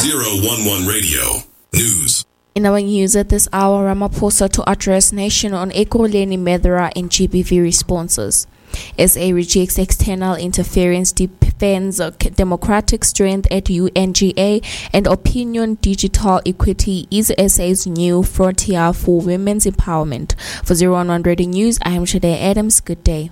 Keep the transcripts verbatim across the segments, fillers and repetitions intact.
zero one one Radio News. In our news at this hour, Ramaphosa to address nation on Ekurhuleni, Medora and G B V responses. S A rejects external interference, defends democratic strength at U N G A, and opinion digital equity is S A's new frontier for women's empowerment. For zero one one Radio News, I am Shade Adams. Good day.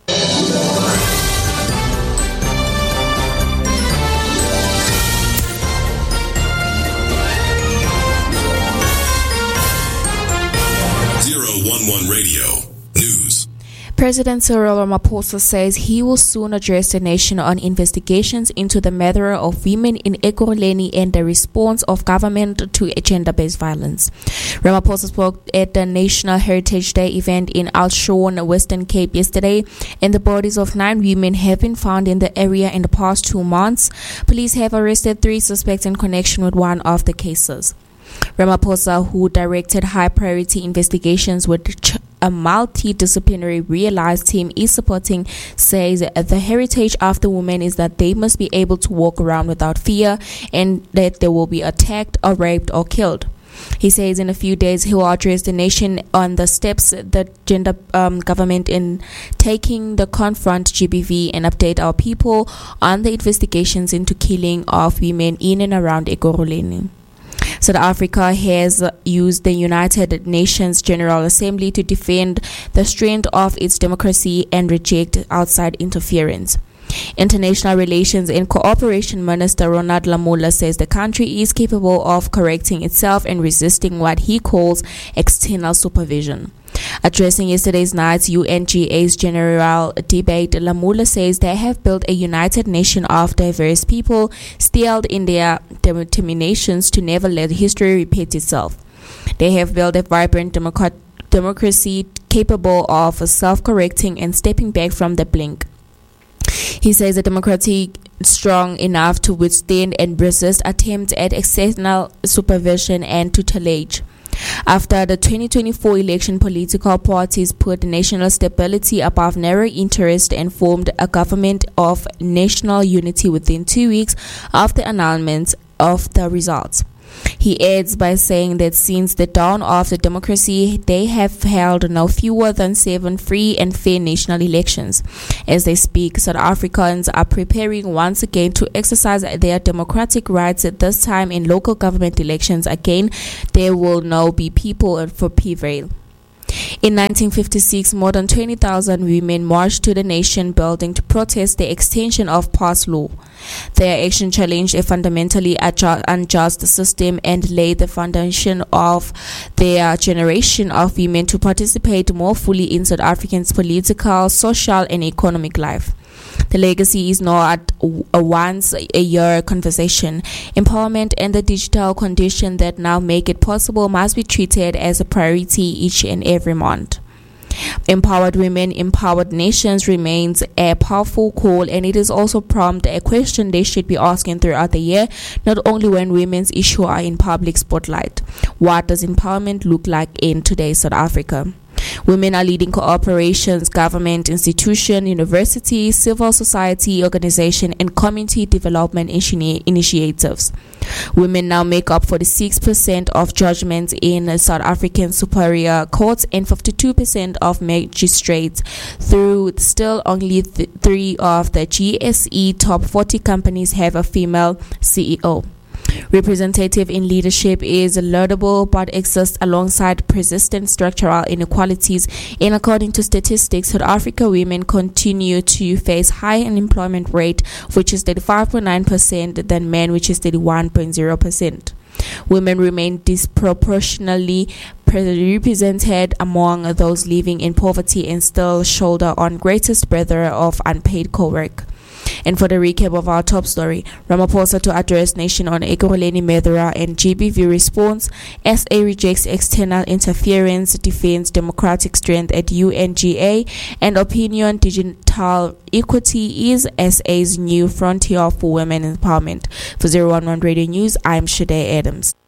zero one one Radio News. President Cyril Ramaphosa says he will soon address the nation on investigations into the murder of women in Ekurhuleni and the response of government to gender-based violence. Ramaphosa spoke at the National Heritage Day event in Alshon, Western Cape yesterday, and the bodies of nine women have been found in the area in the past two months. Police have arrested three suspects in connection with one of the cases. Ramaphosa, who directed high-priority investigations with a multidisciplinary realized team is supporting, says the heritage of the women is that they must be able to walk around without fear and that they will be attacked or raped or killed. He says in a few days he will address the nation on the steps the gender um, government in taking to confront G B V and update our people on the investigations into killing of women in and around Ekurhuleni. South Africa has used the United Nations General Assembly to defend the strength of its democracy and reject outside interference. International Relations and Cooperation Minister Ronald Lamola says the country is capable of correcting itself and resisting what he calls external supervision. Addressing yesterday's night's U N G A's general debate, Lamola says they have built a united nation of diverse people, steeled in their determinations to never let history repeat itself. They have built a vibrant democrat- democracy capable of self-correcting and stepping back from the blink. He says the democracy strong enough to withstand and resist attempts at external supervision and tutelage. After the twenty twenty-four election, political parties put national stability above narrow interest and formed a government of national unity within two weeks of the announcement of the results. He adds by saying that since the dawn of the democracy, they have held no fewer than seven free and fair national elections. As they speak, South Africans are preparing once again to exercise their democratic rights, at this time in local government elections. Again, there will now be people for prevail. In nineteen fifty-six, more than twenty thousand women marched to the nation building to protest the extension of past law. Their action challenged a fundamentally unjust system and laid the foundation of their generation of women to participate more fully in South Africa's political, social, and economic life. The legacy is not a once-a-year conversation. Empowerment and the digital condition that now make it possible must be treated as a priority each and every month. Empowered women, empowered nations remains a powerful call, and it is also prompt a question they should be asking throughout the year, not only when women's issues are in public spotlight. What does empowerment look like in today's South Africa? Women are leading corporations, government institutions, universities, civil society organizations, and community development initi- initiatives. Women now make up forty-six percent of judgments in South African superior courts and fifty-two percent of magistrates, through still only th- three of the G S E top forty companies have a female C E O. Representative in leadership is laudable but exists alongside persistent structural inequalities. And according to statistics, South Africa women continue to face high unemployment rate, which is thirty-five point nine percent, than men, which is thirty-one point zero percent. Women remain disproportionately represented among those living in poverty and still shoulder on greatest burden of unpaid co-work. And for the recap of our top story, Ramaphosa to address nation on Ekurhuleni, Medora and G B V response. S A rejects external interference, defends democratic strength at U N G A, and opinion digital equity is S A's new frontier for women empowerment. For zero one one Radio News, I'm Shade Adams.